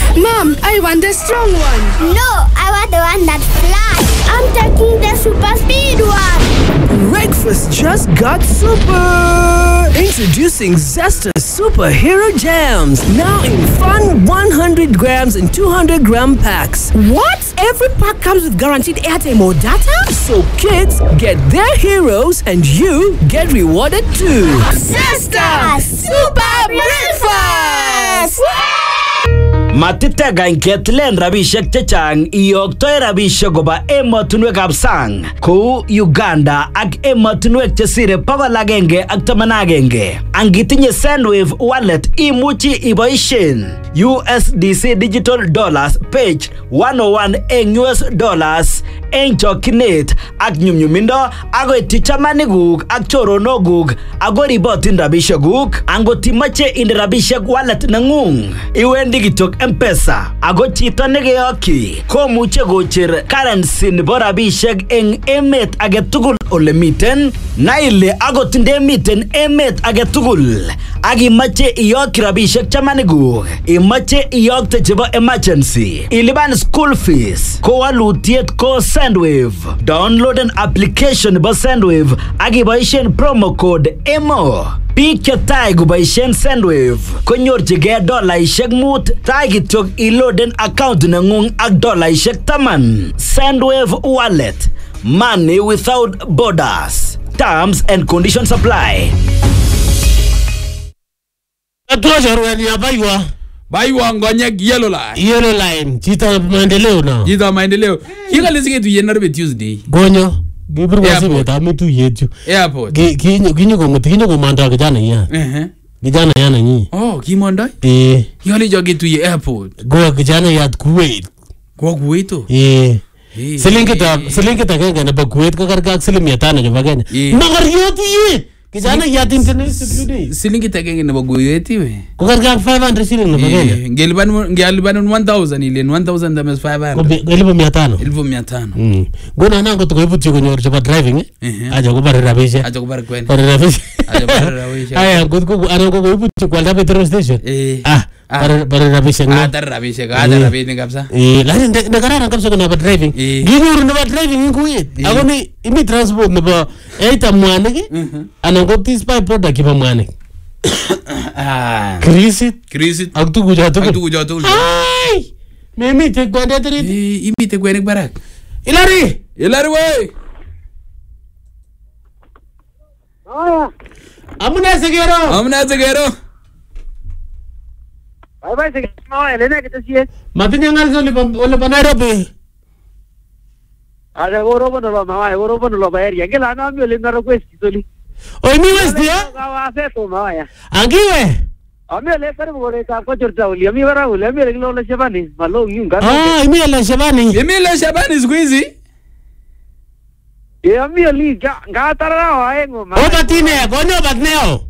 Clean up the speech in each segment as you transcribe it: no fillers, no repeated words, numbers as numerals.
Mom, I want the strong one. No, I want the one that flies. I'm taking the super speed one. Breakfast just got super! Introducing Zesta Superhero Jams. Now in fun 100 grams and 200 gram packs. What? Every pack comes with guaranteed airtime or data? So kids get their heroes and you get rewarded too. Zesta Super Breakfast! Matitega ngetilen rabishek chechang iyoktoi rabishek koba emotinwekab sang kou Uganda ak emotinwek chesire 181. Angitinye Sendwave wallet imuchi iboishen USDC digital dollars page 101 eng US dollars eng chokinet ak nyumnyumindo agoi tichamanikuk ak choronokuk agoi ribotin rabishekuk. Angot imache inde rabishek wallet nengung iwendi kityok M-Pesa ago chito nekeyoki komuche kocher currency nebo rabishek eng emet agetugul ole miten na ile agot ndemiten emet agetugul ak imache iyoki rabishek chamanikuk, imache iyokte chebo emergency, ilipan school fees, ko walutiet ko Sendwave. Download an application nebo Sendwave ak iboishen promo code EMO. Biik chetai kuboishen Sendwave konyorchigei $5 tai kityok iloaden account nengung ak $10. Sendwave wallet, money without borders. Terms and conditions apply. Baiwa ngonyek yellow line. Yellow line. Chita maendeleo na. Chita maendeleo. Kikalisike tu yenarbe Tuesday. Gonyo. Gibru wasibu tami tu yetu. Airport. Kinyo komanda kijana ya. Kijana yana nyi. Oh, kimanda? Yali joge tu ye airport. Go kijana ya Kuwait. Go Kuwait to? Selinkita kenge na ba Kuwait ka karga 500 ke bagenya. Magarioti ye. Kijana ya internet few days. Selinkita kenge na ba Kuwait we. Ko karga 500 shilling na bagenya. Ngeliban 1000 ile 1000 times 500. 1500. 1500. Gona nango to koibuti konyor chaba driving aja ko bare rabishe. Aja ko bare kwen. Bare rabishe. Aja bare rabishe. Aya ko ana ko koibuti kwalda petrol station. Bare rabishe ngo. Ada rabishe kabisa. Lakini ndakararan kabisa kuna ba driving. Ginuru na ba driving Kuwait. Ako ni imi transport na ba eita mwaniki. Ana ko this by product kiba mwaniki. Krisit. Ak tugu jatu. Ai! Mimi te kwenda tiri. Imi te kwenda barak. Ilari we. Amuna segero. Bye segero. Elena kita siye. Matinya ngal wala pa Nairobi. Ada goro lo bayar ya. Gela na mi olina request toli. Oi mi west ya? Gawa se to maya. Angiwe. Ami le kar bore ka ko churta uli. Ami bara uli. Ami reglo le shabani. Malo yunga. Imi le shabani squeezy. Ami li ga tarao aengo ma. O batine, gonyo batneo.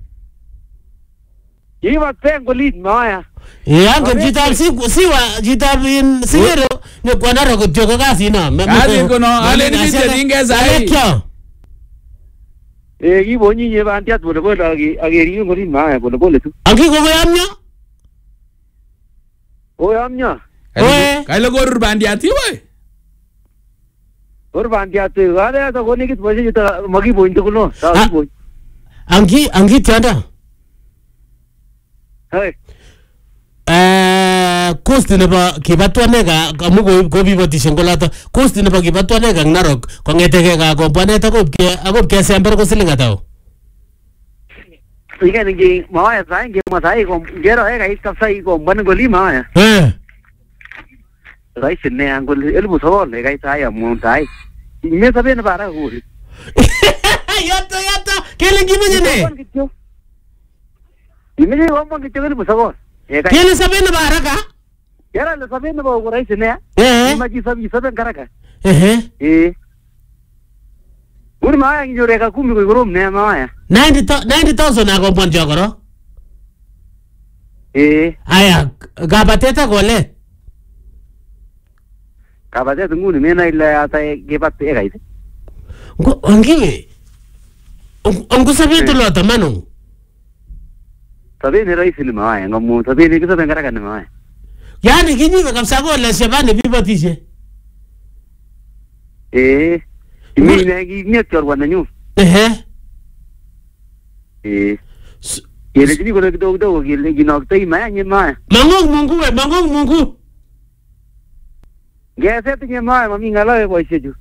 Iba tengo lead maya. Yango jitab siwa jitab in sigero ne kwanaro ko joko kasi na. Kasi ko no ale ni teringa sai. Gibo nyinyi bantiat bole ageri ngori maya bole tu. Angi ko yamnya? O yamnya. Kailo gorur bandiati we. Gor bandiat gade to goni kit boje jita magi boin to kuno. Angi tianda. Hey. Cost neba kibatwa nega amugo go bibotishen kolata cost neba kibatwa nega Narok kongeteke ka komponent akop sember ko silinga tao. Ingen ngi maya sainge masai ko gero ega iskapsai ko ban goli maya. Rai sinne angol elbu sawol ega sai amuntai. Me sabe na bara huri. Yata kele gimene. Imene wamma kitu elbu sawol. Kele sabe na bara ka? Yara le sabe na ba rai sinne. Maji sabe karaka. Uri maya njore ka 10 ko rom ne maya. 90,000 na kompon jogoro. Aya gabateta gole. Gabateta nguni mena ila ata gebat ega ite. Angi. Angu sabe to lota mano. Sabe ne rai sinne maya ngamu sabe ne ka sabe karaka ne maya. Yani kinyibe kabisa kole Shabani bibotishe. Imine kinget chorwa nenyu. Kele chini kole kidogo kele kinoktoi maya nye maya. Mangong Mungu. Ngese tinye maya mami ngaloe boisheju.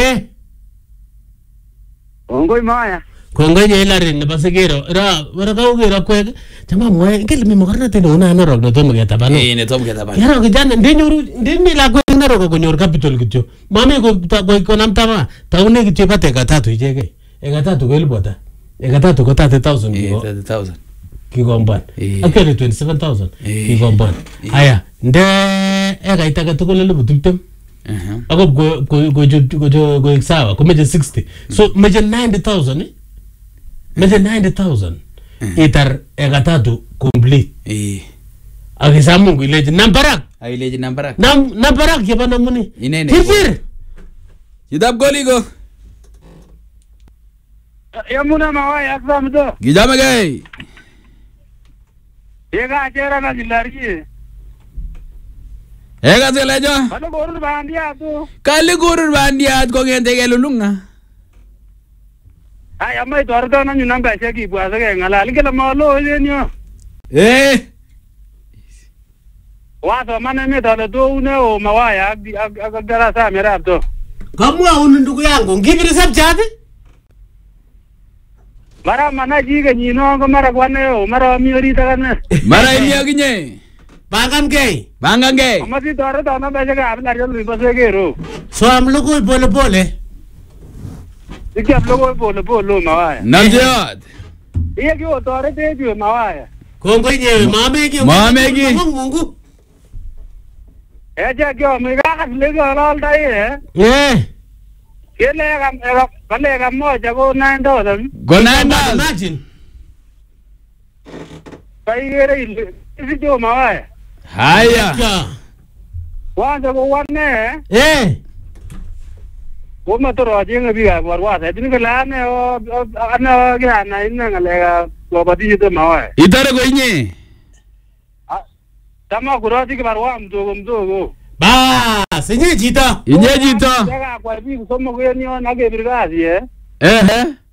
Ongoi maya. Kongoi nyelarin nebo Segero. Wara kaugero kwek. Chama mwe ngele mi mokarnate no una narok no tomo ketabano. Ne tomo ketabano. Yaro kijana ndini la kwek narok konyor capital kityo. Mami ko namtama. Taune kityo pate gatatu icheke. Gatatu ko ilibota. Gatatu ko 30,000. 30,000. Kigomban. Akere 27,000. Kigomban. Haya, nde ekaitaka tukule lubu 20. Ako go sawa, ko meje 60. So meje 90,000 meje 90,000. Itar gatatu complete. Akisa Mungu ileje nambarak. Ileje nambarak. Nambarak yabana muni. Inene. Tifir. Yidab goligo. Yamuna mawai aksamdo. Gijama gay. Ega chera na jilari. Ega selejo. Kali gorur bandiat. Kali gorur bandiat ko ngente gelulunga. Ay amai torto na nyuna mbese ki bwasa ke ngalali kala malo yenyo. Waso mane me tole to une o mawaya agara sa mera to. Kamwa unu ndugu yangu ngibiri sabjati? Mara mana jiga nyino ko mara kwane o mara miori takane. Mara ini aginye. Bangan gay. Amati tore to na bese ka abla yo base ke ro. So am logo pole. Ikyap logo pole mawaya. Namjot. Iye ki o tore te ju mawaya. Kongoi nye mamegi. Mungu. Eja kyo me ka lego al dai Kele ka moja ko 9,000. Go 9,000. Imagine. Kai gere ile. Isi jo mawaya. Haya. Wanda ko wanne. Ko matoro ajinga biga warwa sa tin kala ne o ana ga na inna ngalega ko badi to mawaya. Itare go inye. Tama kurati ke barwa mdogo. Bas, inye jita. Daga kwa bigu somo ko ni ona ke birgazi